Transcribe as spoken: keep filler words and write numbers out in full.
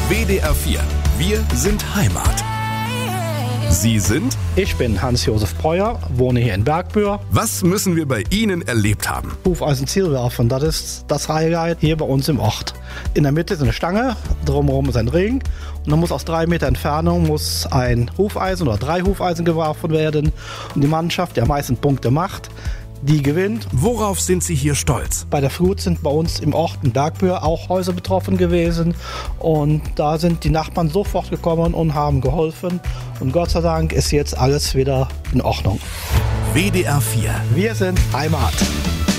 W D R vier. Wir sind Heimat. Sie sind? Ich bin Hans-Josef Breuer, wohne hier in Bergbühr. Was müssen wir bei Ihnen erlebt haben? Hufeisen-Zielwerfen, das ist das Highlight hier bei uns im Ort. In der Mitte ist eine Stange, drumherum ist ein Ring und dann muss aus drei Meter Entfernung muss ein Hufeisen oder drei Hufeisen geworfen werden. Und die Mannschaft, die am meisten Punkte macht, die gewinnt. Worauf sind Sie hier stolz? Bei der Flut sind bei uns im Ort in Bergbühr auch Häuser betroffen gewesen und da sind die Nachbarn sofort gekommen und haben geholfen und Gott sei Dank ist jetzt alles wieder in Ordnung. W D R vier. Wir sind Heimat.